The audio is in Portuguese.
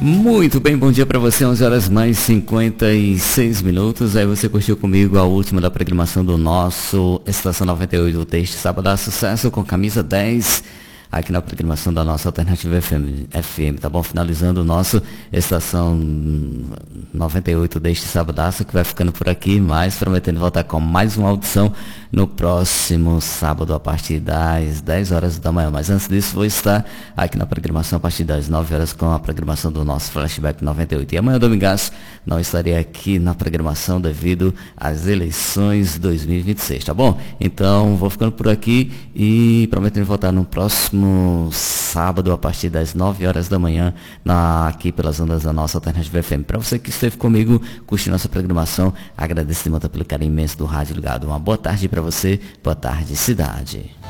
Muito bem, bom dia para você, 11 horas mais 56 minutos. Aí você curtiu comigo a última da programação do nosso Estação 98 deste sábado a sucesso com camisa 10. Aqui na programação da nossa Alternativa FM, tá bom? Finalizando o nosso Estação 98 deste sabadaço, que vai ficando por aqui, mas prometendo voltar com mais uma audição no próximo sábado, a partir das 10 horas da manhã. Mas antes disso, vou estar aqui na programação a partir das 9 horas com a programação do nosso Flashback 98. E amanhã, domingaço, não estarei aqui na programação devido às eleições 2026, tá bom? Então, vou ficando por aqui e prometendo voltar no próximo sábado, a partir das 9 horas da manhã, aqui pelas ondas da nossa Alternativa FM. Para você que esteve comigo, curte nossa programação, agradeço de monta pelo carinho imenso do rádio ligado. Uma boa tarde para você, boa tarde, cidade.